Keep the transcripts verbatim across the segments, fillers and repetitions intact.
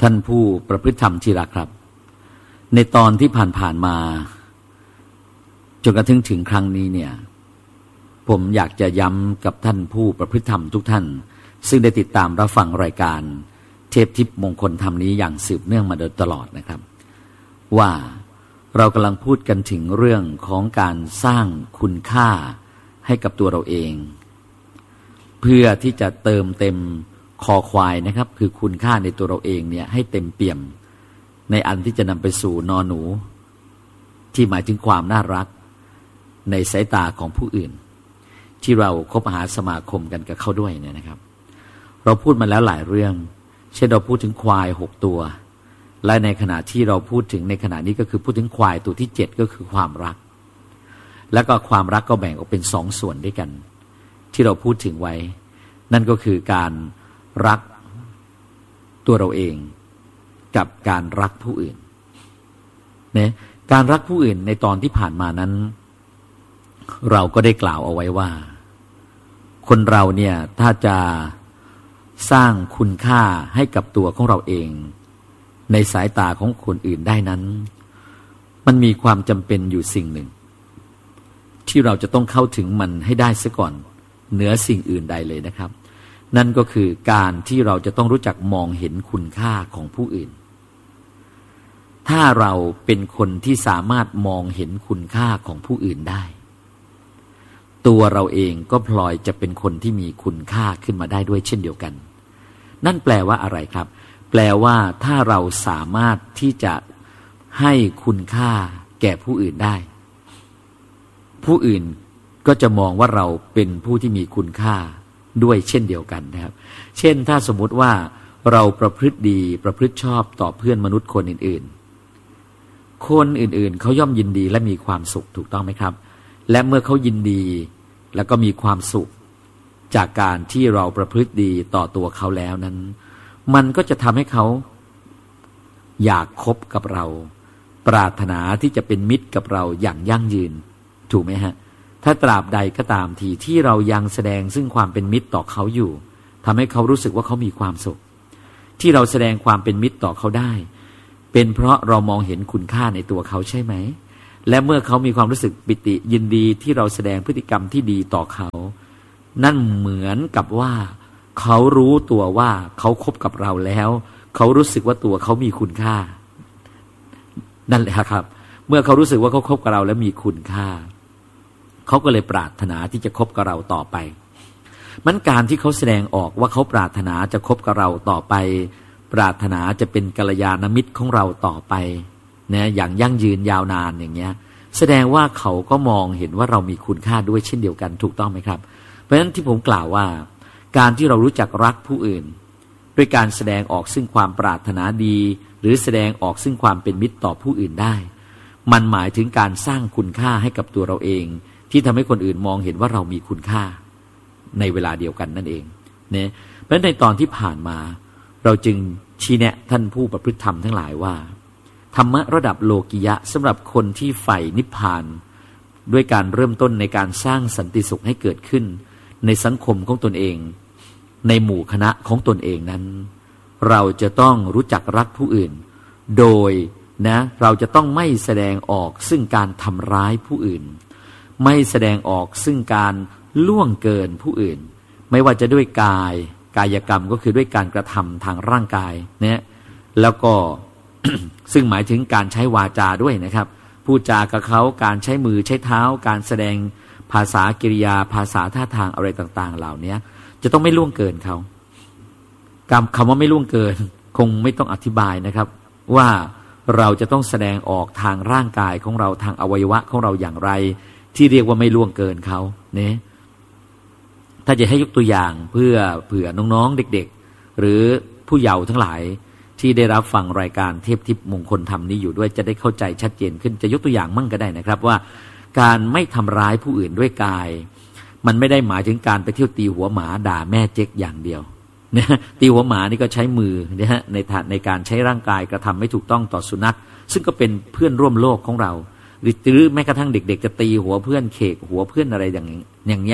ท่านผู้ประพฤติธรรมที่รักครับในตอนที่ผ่านๆมาจนกระทั่งถึงครั้งนี้เนี่ยผมอยากจะย้ำกับท่านผู้ประพฤติธรรมทุกท่านซึ่งได้ติดตามรับฟังรายการเทพทิพย์มงคลธรรมนี้อย่างสืบเนื่องมาโดยตลอดนะครับว่าเรากำลังพูดกันถึงเรื่องของการสร้างคุณค่าให้กับตัวเราเองเพื่อที่จะเติมเต็มคอควายนะครับคือคุณค่าในตัวเราเองเนี่ยให้เต็มเปี่ยมในอันที่จะนำไปสู่นอหนูที่หมายถึงความน่ารักในสายตาของผู้อื่นที่เราคบหาสมาคมกันกับเขาด้วยเนี่ยนะครับเราพูดมาแล้วหลายเรื่องเช่นเราพูดถึงควายหกตัวและในขณะที่เราพูดถึงในขณะนี้ก็คือพูดถึงควายตัวที่เจ็ดก็คือความรักแล้วก็ความรักก็แบ่งออกเป็นสองส่วนด้วยกันที่เราพูดถึงไว้นั่นก็คือการรักตัวเราเองกับการรักผู้อื่นเนี่ยการรักผู้อื่นในตอนที่ผ่านมานั้นเราก็ได้กล่าวเอาไว้ว่าคนเราเนี่ยถ้าจะสร้างคุณค่าให้กับตัวของเราเองในสายตาของคนอื่นได้นั้นมันมีความจำเป็นอยู่สิ่งหนึ่งที่เราจะต้องเข้าถึงมันให้ได้ซะก่อนเหนือสิ่งอื่นใดเลยนะครับนั่นก็คือการที่เราจะต้องรู้จักมองเห็นคุณค่าของผู้อื่นถ้าเราเป็นคนที่สามารถมองเห็นคุณค่าของผู้อื่นได้ตัวเราเองก็พลอยจะเป็นคนที่มีคุณค่าขึ้นมาได้ด้วยเช่นเดียวกันนั่นแปลว่าอะไรครับแปลว่าถ้าเราสามารถที่จะให้คุณค่าแก่ผู้อื่นได้ผู้อื่นก็จะมองว่าเราเป็นผู้ที่มีคุณค่าด้วยเช่นเดียวกันนะครับเช่นถ้าสมมุติว่าเราประพฤติดีประพฤติชอบต่อเพื่อนมนุษย์คนอื่นๆคนอื่นๆเขาย่อมยินดีและมีความสุขถูกต้องไหมครับและเมื่อเขายินดีแล้วก็มีความสุขจากการที่เราประพฤติดีต่อตัวเขาแล้วนั้นมันก็จะทำให้เขาอยากคบกับเราปรารถนาที่จะเป็นมิตรกับเราอย่างยั่งยืนถูกไหมฮะถ้าตราบใดก็ตามทีที่เรายังแสดงซึ่งความเป็นมิตรต่อเขาอยู่ทำให้เขารู้สึกว่าเขามีความสุขที่เราแสดงความเป็นมิตรต่อเขาได้เป็นเพราะเรามองเห็นคุณค่าในตัวเขาใช่ไหมและเมื่อเขามีความรู้สึกปิติยินดีที่เราแสดงพฤติกรรมที่ดีต่อเขานั่นเหมือนกับว่าเขารู้ตัวว่าเขาคบกับเราแล้วเขารู้สึกว่าตัวเขามีคุณค่านั่นแหละครับเมื่อเขารู้สึกว่าเขาคบกับเราแล้วมีคุณค่าเขาก็เลยปรารถนาที่จะคบกับเราต่อไปมันการที่เขาแสดงออกว่าเขาปรารถนาจะคบกับเราต่อไปปรารถนาจะเป็นกัลยาณมิตรของเราต่อไปนะอย่างยั่งยืนยาวนานอย่างเงี้ยแสดงว่าเขาก็มองเห็นว่าเรามีคุณค่าด้วยเช่นเดียวกันถูกต้องไหมครับเพราะฉะนั้นที่ผมกล่าวว่าการที่เรารู้จักรักผู้อื่นด้วยการแสดงออกซึ่งความปรารถนาดีหรือแสดงออกซึ่งความเป็นมิตรต่อผู้อื่นได้มันหมายถึงการสร้างคุณค่าให้กับตัวเราเองที่ทำให้คนอื่นมองเห็นว่าเรามีคุณค่าในเวลาเดียวกันนั่นเองเนี่ยเพราะฉะนั้นในตอนที่ผ่านมาเราจึงชี้แนะท่านผู้ประพฤติธรรมทั้งหลายว่าธรรมะระดับโลกิยะสำหรับคนที่ใฝ่นิพพานด้วยการเริ่มต้นในการสร้างสันติสุขให้เกิดขึ้นในสังคมของตนเองในหมู่คณะของตนเองนั้นเราจะต้องรู้จักรักผู้อื่นโดยนะเราจะต้องไม่แสดงออกซึ่งการทำร้ายผู้อื่นไม่แสดงออกซึ่งการล่วงเกินผู้อื่นไม่ว่าจะด้วยกายกายกรรมก็คือด้วยการกระทำทางร่างกายเนี่ยแล้วก็ ซึ่งหมายถึงการใช้วาจาด้วยนะครับพูดจากับเขาการใช้มือใช้เท้าการแสดงภาษากิริยาภาษาท่าทางอะไรต่างๆเหล่านี้จะต้องไม่ล่วงเกินเขาคำว่าไม่ล่วงเกินคงไม่ต้องอธิบายนะครับว่าเราจะต้องแสดงออกทางร่างกายของเราทางอวัยวะของเราอย่างไรที่เรียกว่าไม่ล่วงเกินเขาเนี่ยถ้าจะให้ยกตัวอย่างเพื่อเผื่อน้องๆเด็กๆหรือผู้เยาว์ทั้งหลายที่ได้รับฟังรายการเทพทิพย์มงคลธรรมนี้อยู่ด้วยจะได้เข้าใจชัดเจนขึ้นจะยกตัวอย่างมั่งก็ได้นะครับว่าการไม่ทำร้ายผู้อื่นด้วยกายมันไม่ได้หมายถึงการไปเที่ยวตีหัวหมาด่าแม่เจ๊กอย่างเดียวนะตีหัวหมานี่ก็ใช้มือนะฮะในฐานในการใช้ร่างกายกระทำไม่ถูกต้องต่อสุนัขซึ่งก็เป็นเพื่อนร่วมโลกของเราหรือแม้กระทั่งเด็กๆจะตีหัวเพื่อนเขกหัวเพื่อนอะไรอย่างอย่างเงี้ย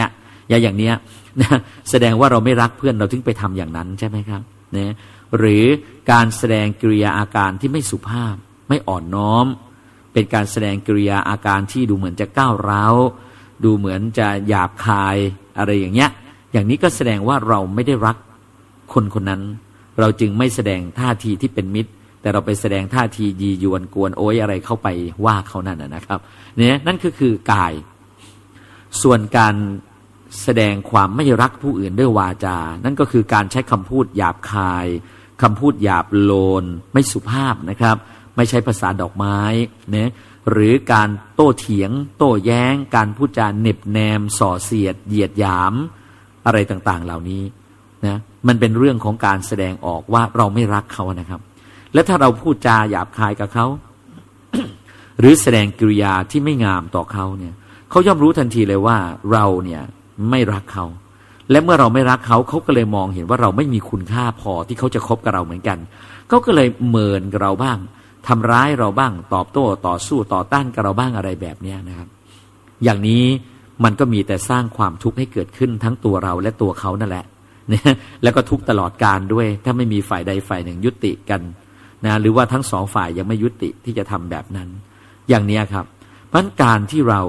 อย่างอย่างเนี้ยนะแสดงว่าเราไม่รักเพื่อนเราถึงไปทำอย่างนั้นใช่ไหมครับนะหรือการแสดงกิริยาอาการที่ไม่สุภาพไม่อ่อนน้อมเป็นการแสดงกิริยาอาการที่ดูเหมือนจะก้าวร้าวดูเหมือนจะหยาบคายอะไรอย่างเงี้ยอย่างนี้ก็แสดงว่าเราไม่ได้รักคนคนนั้นเราจึงไม่แสดงท่าทีที่เป็นมิตรแต่เราไปแสดงท่าทียียวนกวนโอยอะไรเข้าไปว่าเขานั่นนะครับเนี่ยนั่นก็คือกายส่วนการแสดงความไม่รักผู้อื่นด้วยวาจานั่นก็คือการใช้คำพูดหยาบคายคำพูดหยาบโลนไม่สุภาพนะครับไม่ใช้ภาษาดอกไม้เนี่ยหรือการโต้เถียงโต้แย้งการพูดจาเหน็บแนมส่อเสียดเหยียดหยามอะไรต่างๆเหล่านี้นะมันเป็นเรื่องของการแสดงออกว่าเราไม่รักเขานะครับและถ้าเราพูดจาหยาบคายกับเขา หรือแสดงกิริยาที่ไม่งามต่อเขาเนี่ยเขาย่อมรู้ทันทีเลยว่าเราเนี่ยไม่รักเขาและเมื่อเราไม่รักเขาเขาก็เลยมองเห็นว่าเราไม่มีคุณค่าพอที่เขาจะคบกับเราเหมือนกันเขาก็เลยเมินกับเราบ้างทำร้ายเราบ้างตอบโต้ต่อสู้ต่อต้านกับเราบ้างอะไรแบบนี้นะครับอย่างนี้มันก็มีแต่สร้างความทุกข์ให้เกิดขึ้นทั้งตัวเราและตัวเขานั่นแหละนะแล้วก็ทุกข์ตลอดกาลด้วยถ้าไม่มีฝ่ายใดฝ่ายหนึ่งยุติกันนะหรือว่าทั้งสองฝ่ายยังไม่ยุติที่จะทำแบบนั้นอย่างนี้ครับเพราะการที่เรา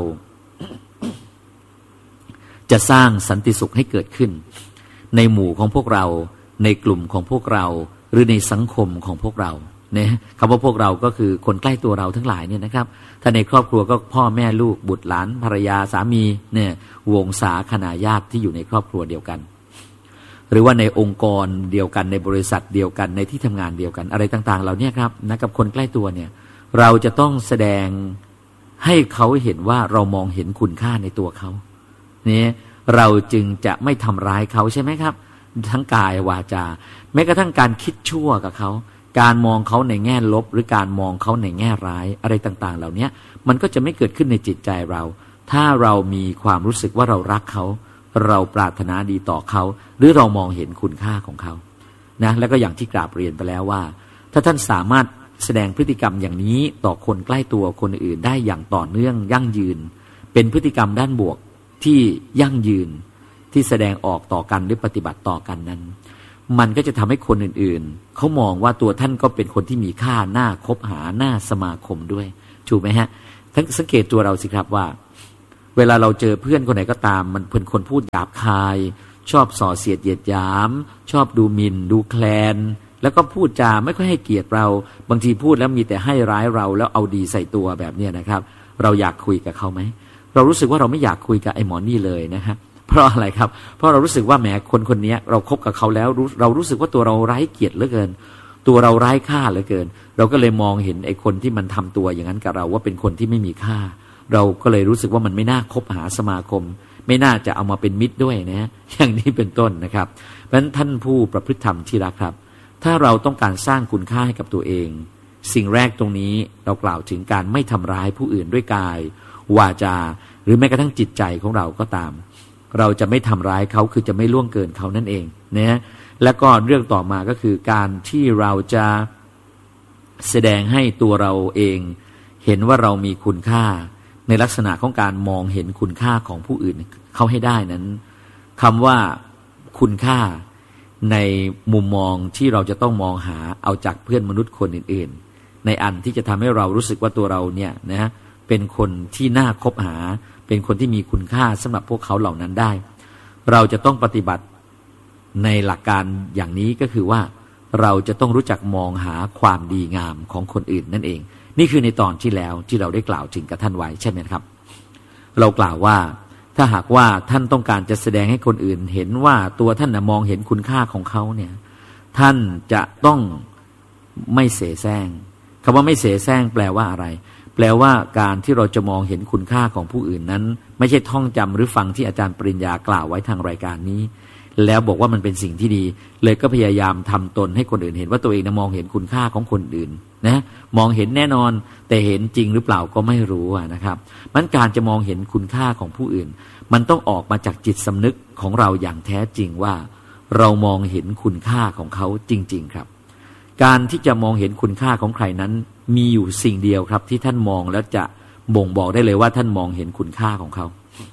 จะสร้างสันติสุขให้เกิดขึ้นในหมู่ของพวกเราในกลุ่มของพวกเราหรือในสังคมของพวกเราเนี่ยคำว่าพวกเราก็คือคนใกล้ตัวเราทั้งหลายเนี่ยนะครับถ้าในครอบครัวก็พ่อแม่ลูกบุตรหลานภรรยาสามีเนี่ยวงศาคณาญาติที่อยู่ในครอบครัวเดียวกันหรือว่าในองค์กรเดียวกันในบริษัทเดียวกันในที่ทำงานเดียวกันอะไรต่างๆเหล่านี้ครับนะกับคนใกล้ตัวเนี่ยเราจะต้องแสดงให้เขาเห็นว่าเรามองเห็นคุณค่าในตัวเขาเนี่ยเราจึงจะไม่ทำร้ายเขาใช่ไหมครับทั้งกายวาจาแม้กระทั่งการคิดชั่วกับเขาการมองเขาในแง่ลบหรือการมองเขาในแง่ร้ายอะไรต่างๆเหล่านี้มันก็จะไม่เกิดขึ้นในจิตใจเราถ้าเรามีความรู้สึกว่าเรารักเขาเราปรารถนาดีต่อเขาหรือเรามองเห็นคุณค่าของเขานะแล้วก็อย่างที่กราบเรียนไปแล้วว่าถ้าท่านสามารถแสดงพฤติกรรมอย่างนี้ต่อคนใกล้ตัวคนอื่นได้อย่างต่อเนื่องยั่งยืนเป็นพฤติกรรมด้านบวกที่ยั่งยืนที่แสดงออกต่อกันหรือปฏิบัติต่อกันนั้นมันก็จะทำให้คนอื่นๆเขามองว่าตัวท่านก็เป็นคนที่มีค่าน่าคบหาน่าสมาคมด้วยถูกไหมฮะทั้งสังเกตตัวเราสิครับว่าเวลาเราเจอเพื่อนคนไหนก็ตามมันเป็นคนพูดหยาบคายชอบส่อเสียดเหยียดหยามชอบดูหมิ่นดูแคลนแล้วก็พูดจาไม่ค่อยให้เกียรติเราบางทีพูดแล้วมีแต่ให้ร้ายเราแล้วเอาดีใส่ตัวแบบนี้นะครับเราอยากคุยกับเขาไหมเรารู้สึกว่าเราไม่อยากคุยกับไอ้หมอนี่เลยนะครับเพราะอะไรครับเพราะเรารู้สึกว่าแหมคนคนนี้เราคบกับเขาแล้วเรารู้สึกว่าตัวเราไร้เกียรติเหลือเกินตัวเราไร้ค่าเหลือเกินเราก็เลยมองเห็นไอ้คนที่มันทำตัวอย่างนั้นกับเราว่าเป็นคนที่ไม่มีค่าเราก็เลยรู้สึกว่ามันไม่น่าคบหาสมาคมไม่น่าจะเอามาเป็นมิตรด้วยนะอย่างนี้เป็นต้นนะครับเพราะฉะนั้นท่านผู้ประพฤติธรรมที่รักครับถ้าเราต้องการสร้างคุณค่าให้กับตัวเองสิ่งแรกตรงนี้เรากล่าวถึงการไม่ทำร้ายผู้อื่นด้วยกายวาจาหรือแม้กระทั่งจิตใจของเราก็ตามเราจะไม่ทำร้ายเขาคือจะไม่ล่วงเกินเขานั่นเองนะแล้วก็เรื่องต่อมาก็คือการที่เราจะแสดงให้ตัวเราเองเห็นว่าเรามีคุณค่าในลักษณะของการมองเห็นคุณค่าของผู้อื่นเขาให้ได้นั้นคำว่าคุณค่าในมุมมองที่เราจะต้องมองหาเอาจากเพื่อนมนุษย์คนอื่นๆในอันที่จะทำให้เรารู้สึกว่าตัวเราเนี่ยนะเป็นคนที่น่าคบหาเป็นคนที่มีคุณค่าสำหรับพวกเขาเหล่านั้นได้เราจะต้องปฏิบัติในหลักการอย่างนี้ก็คือว่าเราจะต้องรู้จักมองหาความดีงามของคนอื่นนั่นเองนี่คือในตอนที่แล้วที่เราได้กล่าวถึงกับท่านไว้ใช่ไหมครับเรากล่าวว่าถ้าหากว่าท่านต้องการจะแสดงให้คนอื่นเห็นว่าตัวท่านมองเห็นคุณค่าของเขาเนี่ยท่านจะต้องไม่เสแสร้งคำว่าไม่เสแสร้งแปลว่าอะไรแปลว่าการที่เราจะมองเห็นคุณค่าของผู้อื่นนั้นไม่ใช่ท่องจำหรือฟังที่อาจารย์ปริญญากล่าวไว้ทางรายการนี้แล้วบอกว่ามันเป็นสิ่งที่ดีเลยก็พยายามทำตนให้คนอื่นเห็นว่าตัวเองนะมองเห็นคุณค่าของคนอื่นนะมองเห็นแน่นอนแต่เห็นจริงหรือเปล่าก็ไม่รู้นะครับมันการจะมองเห็นคุณค่าของผู้อื่นมันต้องออกมาจากจิตสำนึกของเราอย่างแท้จริงว่าเรามองเห็นคุณค่าของเขาจริงๆครับการที่จะมองเห็นคุณค่าของใครนั้นมีอยู่สิ่งเดียวครับที่ท่านมองแล้วจะบ่งบอกได้เลยว่าท่านมองเห็นคุณค่าของเขา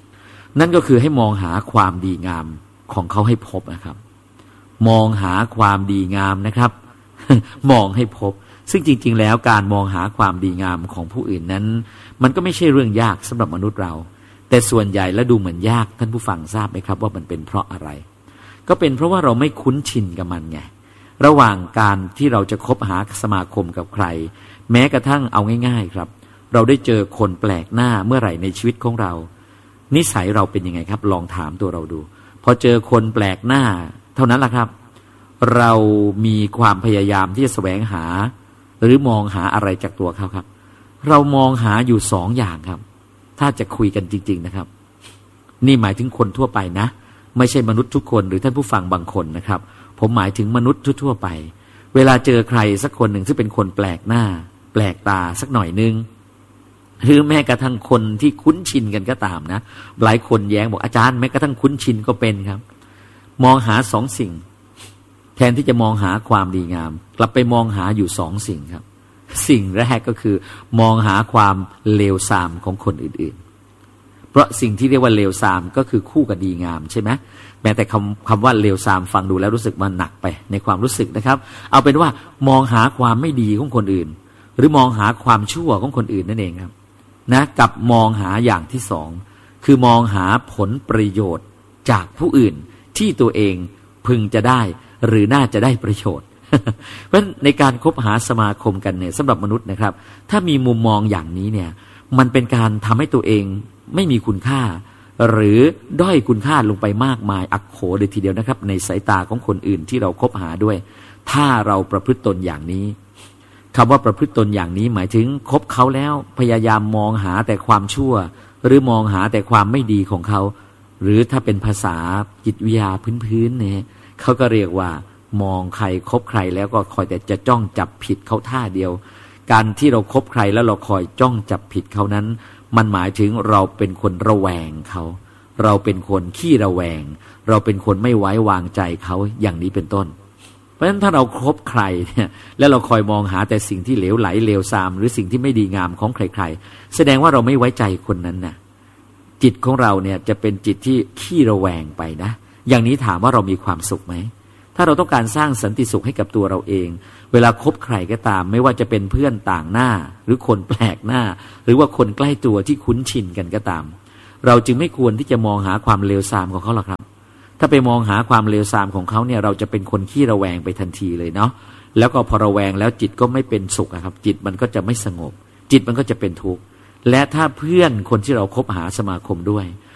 นั่นก็คือให้มองหาความดีงามของเขาให้พบนะครับมองหาความดีงามนะครับ มองให้พบซึ่งจริงๆแล้วการมองหาความดีงามของผู้อื่นนั้นมันก็ไม่ใช่เรื่องยากสำหรับมนุษย์เราแต่ส่วนใหญ่แล้วดูเหมือนยากท่านผู้ฟังทราบไหมครับว่ามันเป็นเพราะอะไรก็เป็นเพราะว่าเราไม่คุ้นชินกับมันไงระหว่างการที่เราจะคบหาสมาคมกับใครแม้กระทั่งเอาง่ายๆครับเราได้เจอคนแปลกหน้าเมื่อไหร่ในชีวิตของเรานิสัยเราเป็นยังไงครับลองถามตัวเราดูพอเจอคนแปลกหน้าเท่านั้นแหละครับเรามีความพยายามที่จะแสวงหาหรือมองหาอะไรจากตัวเขาครับเรามองหาอยู่สองอย่างครับถ้าจะคุยกันจริงๆนะครับนี่หมายถึงคนทั่วไปนะไม่ใช่มนุษย์ทุกคนหรือท่านผู้ฟังบางคนนะครับผมหมายถึงมนุษย์ทั่วๆไปเวลาเจอใครสักคนหนึ่งซึ่งเป็นคนแปลกหน้าแปลกตาสักหน่อยนึงหรือแม้กระทั่งคนที่คุ้นชินกันก็ตามนะหลายคนแย้งบอกอาจารย์แม้กระทั่งคุ้นชินก็เป็นครับมองหาสองสิ่งแทนที่จะมองหาความดีงามกลับไปมองหาอยู่สองสิ่งครับสิ่งแรกก็คือมองหาความเลวทรามของคนอื่นๆเพราะสิ่งที่เรียกว่าเลวทรามก็คือคู่กับดีงามใช่ไหมแม้แต่คำคำว่าเลวทรามฟังดูแล้วรู้สึกมันหนักไปในความรู้สึกนะครับเอาเป็นว่ามองหาความไม่ดีของคนอื่นหรือมองหาความชั่วของคนอื่นนั่นเองครับนะกับมองหาอย่างที่สองคือมองหาผลประโยชน์จากผู้อื่นที่ตัวเองพึงจะได้หรือน่าจะได้ประโยชน์ เพราะในการคบหาสมาคมกันเนี่ยสำหรับมนุษย์นะครับถ้ามีมุมมองอย่างนี้เนี่ยมันเป็นการทำให้ตัวเองไม่มีคุณค่าหรือด้อยคุณค่าลงไปมากมายอักโขเลยทีเดียวนะครับในสายตาของคนอื่นที่เราคบหาด้วยถ้าเราประพฤติตนอย่างนี้คำว่าประพฤติตนอย่างนี้หมายถึงคบเขาแล้วพยายามมองหาแต่ความชั่วหรือมองหาแต่ความไม่ดีของเขาหรือถ้าเป็นภาษาจิตวิทยาพื้นๆเนี่ยเขาก็เรียกว่ามองใครคบใครแล้วก็คอยแต่จะจ้องจับผิดเขาท่าเดียวการที่เราคบใครแล้วเราคอยจ้องจับผิดเขานั้นมันหมายถึงเราเป็นคนระแวงเขาเราเป็นคนขี้ระแวงเราเป็นคนไม่ไว้วางใจเขาอย่างนี้เป็นต้นเพราะฉะนั้นถ้าเราคบใครเนี่ยแล้วเราคอยมองหาแต่สิ่งที่เหลวไหลเลวทรามหรือสิ่งที่ไม่ดีงามของใครๆแสดงว่าเราไม่ไว้ใจคนนั้นน่ะจิตของเราเนี่ยจะเป็นจิตที่ขี้ระแวงไปนะอย่างนี้ถามว่าเรามีความสุขไหมถ้าเราต้องการสร้างสันติสุขให้กับตัวเราเองเวลาคบใครก็ตามไม่ว่าจะเป็นเพื่อนต่างหน้าหรือคนแปลกหน้าหรือว่าคนใกล้ตัวที่คุ้นชินกันก็ตามเราจึงไม่ควรที่จะมองหาความเลวทรามของเขาหรอกครับถ้าไปมองหาความเลวทรามของเขาเนี่ยเราจะเป็นคนขี้ระแวงไปทันทีเลยเนาะแล้วก็พอระแวงแล้วจิตก็ไม่เป็นสุขครับจิตมันก็จะไม่สงบจิตมันก็จะเป็นทุกข์และถ้าเพื่อนคนที่เราคบหาสมาคมด้วย